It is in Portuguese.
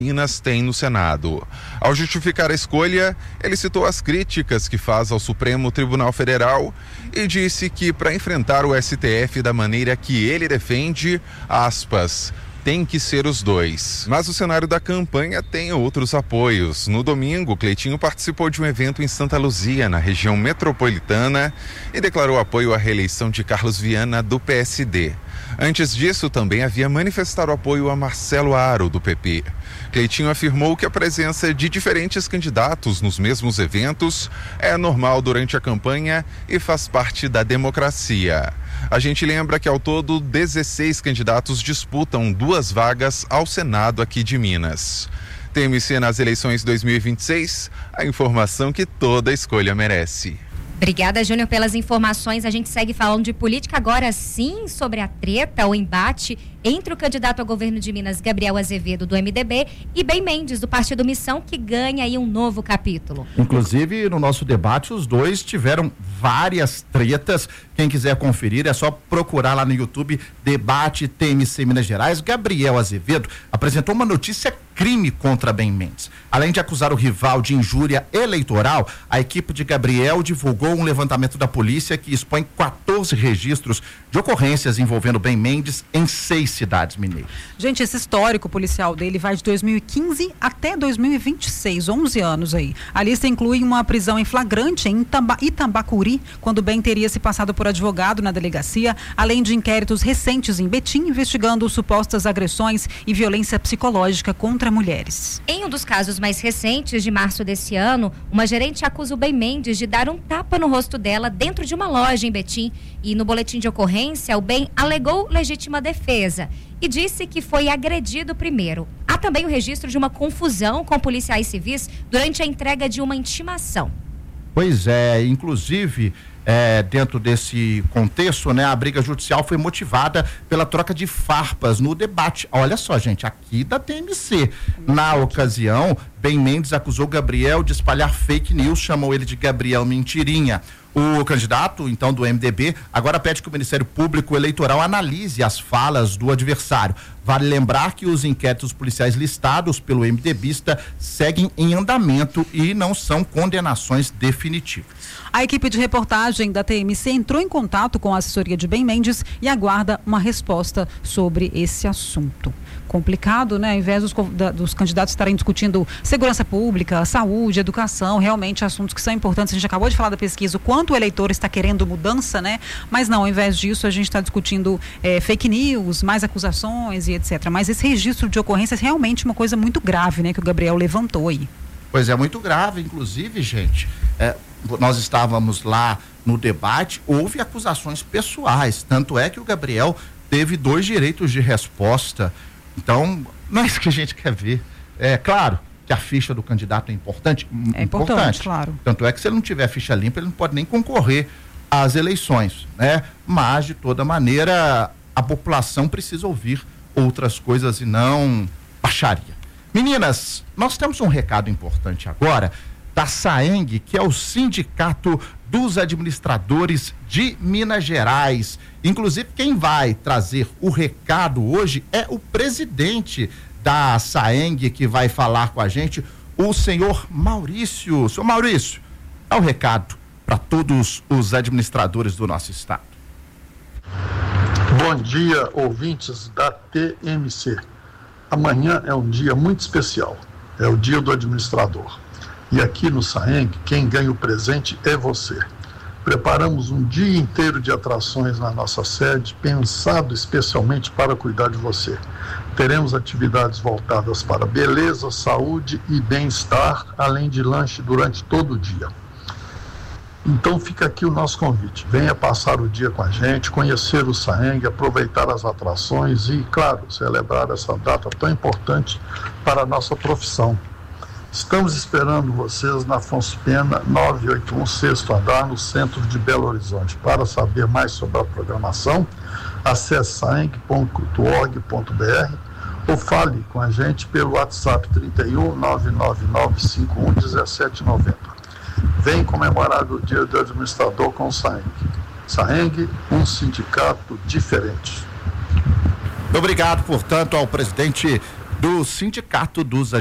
Minas tem no Senado. Ao justificar a escolha, ele citou as críticas que faz ao Supremo Tribunal Federal e disse que para enfrentar o STF da maneira que ele defende, aspas, tem que ser os dois. Mas o cenário da campanha tem outros apoios. No domingo, Cleitinho participou de um evento em Santa Luzia, na região metropolitana, e declarou apoio à reeleição de Carlos Viana, do PSD. Antes disso, também havia manifestado apoio a Marcelo Aro, do PP. Cleitinho afirmou que a presença de diferentes candidatos nos mesmos eventos é normal durante a campanha e faz parte da democracia. A gente lembra que ao todo 16 candidatos disputam 2 vagas ao Senado aqui de Minas. TMC nas eleições 2026, a informação que toda escolha merece. Obrigada, Júnior, pelas informações. A gente segue falando de política agora sim, sobre a treta, o embate entre o candidato ao governo de Minas, Gabriel Azevedo, do MDB, e Ben Mendes, do Partido Missão, que ganha aí um novo capítulo. Inclusive, no nosso debate, os dois tiveram várias tretas. Quem quiser conferir, é só procurar lá no YouTube, Debate TMC Minas Gerais. Gabriel Azevedo apresentou uma notícia crime contra Ben Mendes. Além de acusar o rival de injúria eleitoral, a equipe de Gabriel divulgou um levantamento da polícia que expõe 14 registros de ocorrências envolvendo Ben Mendes em 6 cidades mineiras. Gente, esse histórico policial dele vai de 2015 até 2026, 11 anos aí. A lista inclui uma prisão em flagrante em Itambacuri, quando Ben teria se passado por advogado na delegacia, além de inquéritos recentes em Betim, investigando supostas agressões e violência psicológica contra mulheres. Em um dos casos mais recentes, de março desse ano, uma gerente acusa o Ben Mendes de dar um tapa no rosto dela dentro de uma loja em Betim. E no boletim de ocorrência, o Ben alegou legítima defesa e disse que foi agredido primeiro. Há também o registro de uma confusão com policiais civis durante a entrega de uma intimação. Pois é, inclusive, dentro desse contexto, né, a briga judicial foi motivada pela troca de farpas no debate. Olha só, gente, aqui da TMC. Na ocasião, Ben Mendes acusou Gabriel de espalhar fake news, chamou ele de Gabriel Mentirinha. O candidato, então, do MDB, agora pede que o Ministério Público Eleitoral analise as falas do adversário. Vale lembrar que os inquéritos policiais listados pelo MDBista seguem em andamento e não são condenações definitivas. A equipe de reportagem da TMC entrou em contato com a assessoria de Ben Mendes e aguarda uma resposta sobre esse assunto. Complicado, né? Ao invés dos candidatos estarem discutindo segurança pública, saúde, educação, realmente assuntos que são importantes. A gente acabou de falar da pesquisa, o quanto o eleitor está querendo mudança, né? Mas não, ao invés disso, a gente está discutindo fake news, mais acusações e etc. Mas esse registro de ocorrências é realmente uma coisa muito grave, né? Que o Gabriel levantou aí. Pois é, muito grave. Inclusive, gente, nós estávamos lá no debate, houve acusações pessoais. Tanto é que o Gabriel teve 2 direitos de resposta. Então, não é isso que a gente quer ver. É claro que a ficha do candidato é importante. É importante, claro. Tanto é que se ele não tiver ficha limpa, ele não pode nem concorrer às eleições, né? Mas, de toda maneira, a população precisa ouvir outras coisas e não baixaria. Meninas, nós temos um recado importante agora da SAENG, que é o Sindicato dos Administradores de Minas Gerais. Inclusive, quem vai trazer o recado hoje é o presidente da SAENG, que vai falar com a gente, o senhor Maurício. Senhor Maurício, dá o recado para todos os administradores do nosso estado. Bom dia, ouvintes da TMC. Amanhã é um dia muito especial, é o dia do administrador. E aqui no SAENG, quem ganha o presente é você. Preparamos um dia inteiro de atrações na nossa sede, pensado especialmente para cuidar de você. Teremos atividades voltadas para beleza, saúde e bem-estar, além de lanche durante todo o dia. Então fica aqui o nosso convite. Venha passar o dia com a gente, conhecer o SAENG, aproveitar as atrações e, claro, celebrar essa data tão importante para a nossa profissão. Estamos esperando vocês na Afonso Pena, 981, sexto andar, no centro de Belo Horizonte. Para saber mais sobre a programação, acesse saeng.org.br ou fale com a gente pelo WhatsApp 31 999 51 1790. Vem comemorar o Dia do Administrador com o SAENG. SAENG, um sindicato diferente. Obrigado, portanto, ao presidente do Sindicato dos